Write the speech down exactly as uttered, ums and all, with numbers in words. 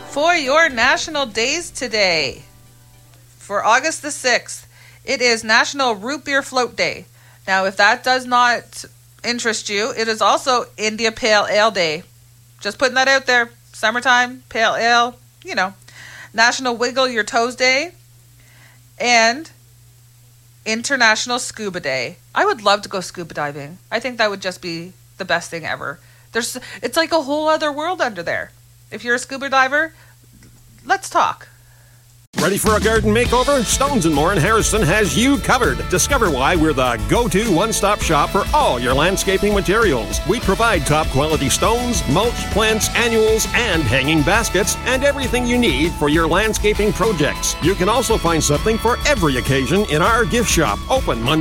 For your national days today, for August the sixth, it is National Root Beer Float Day. Now, if that does not interest you, it is also India Pale Ale Day. Just putting that out there. Summertime, pale ale, you know. National Wiggle Your Toes Day. And International Scuba Day. I would love to go scuba diving. I think that would just be the best thing ever. There's, it's like a whole other world under there. If you're a scuba diver, let's talk. Ready for a garden makeover? Stones and More in Harrison has you covered. Discover why we're the go-to one-stop shop for all your landscaping materials. We provide top-quality stones, mulch, plants, annuals, and hanging baskets, and everything you need for your landscaping projects. You can also find something for every occasion in our gift shop, open Monday